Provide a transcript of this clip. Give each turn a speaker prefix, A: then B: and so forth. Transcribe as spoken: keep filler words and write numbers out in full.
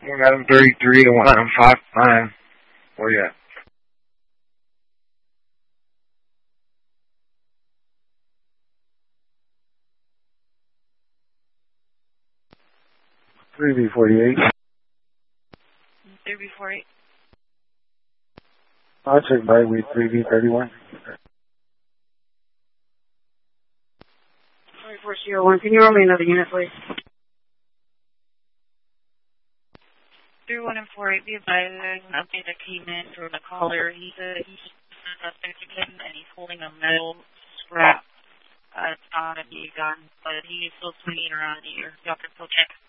A: One item thirty-three to one item five nine. Where you at? three B forty-eight.
B: three B forty-eight.
A: I'll check by with three B thirty-one.
B: four zero one. Can you roll me another unit, please? three one and four eight, be advised, there's an update that came in from the caller. He's a, he's a suspect again, and he's holding a metal scrap. Uh, it's not a big gun, but he's still swinging around in the air. Y'all can still check.